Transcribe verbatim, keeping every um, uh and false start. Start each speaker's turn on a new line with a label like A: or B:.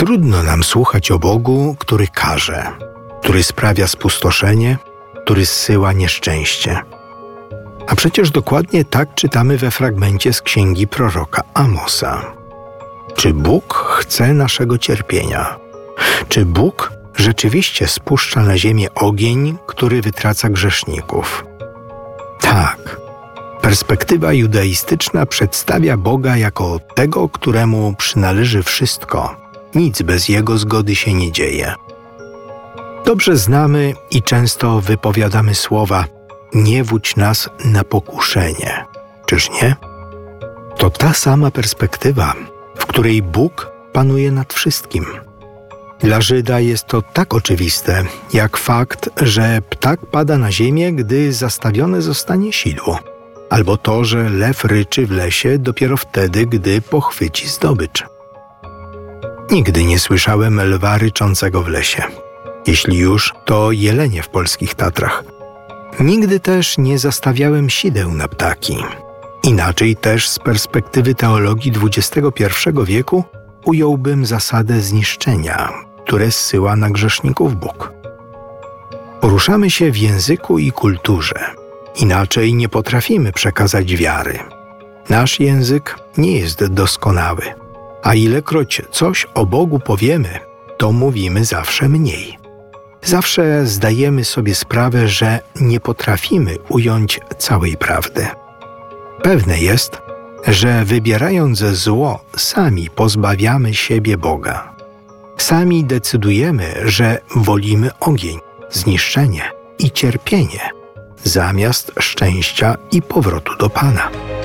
A: Trudno nam słuchać o Bogu, który karze, który sprawia spustoszenie, który zsyła nieszczęście. A przecież dokładnie tak czytamy we fragmencie z księgi proroka Amosa. Czy Bóg chce naszego cierpienia? Czy Bóg rzeczywiście spuszcza na ziemię ogień, który wytraca grzeszników? Tak. Perspektywa judaistyczna przedstawia Boga jako tego, któremu przynależy wszystko. Nic bez Jego zgody się nie dzieje. Dobrze znamy i często wypowiadamy słowa: nie wódź nas na pokuszenie. Czyż nie? To ta sama perspektywa, w której Bóg panuje nad wszystkim. Dla Żyda jest to tak oczywiste, jak fakt, że ptak pada na ziemię, gdy zastawione zostanie sidło, albo to, że lew ryczy w lesie dopiero wtedy, gdy pochwyci zdobycz. Nigdy nie słyszałem lwa ryczącego w lesie. Jeśli już, to jelenie w polskich Tatrach. Nigdy też nie zastawiałem sideł na ptaki. Inaczej też z perspektywy teologii dwudziestego pierwszego wieku ująłbym zasadę zniszczenia, które zsyła na grzeszników Bóg. Poruszamy się w języku i kulturze. Inaczej nie potrafimy przekazać wiary. Nasz język nie jest doskonały, a ilekroć coś o Bogu powiemy, to mówimy zawsze mniej. Zawsze zdajemy sobie sprawę, że nie potrafimy ująć całej prawdy. Pewne jest, że wybierając zło, sami pozbawiamy siebie Boga. Sami decydujemy, że wolimy ogień, zniszczenie i cierpienie, zamiast szczęścia i powrotu do Pana.